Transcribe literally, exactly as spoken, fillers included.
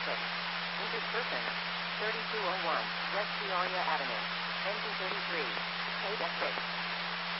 six. Injured person. thirty-two oh one, West Peoria Avenue. Engine thirty-three. Paid at six.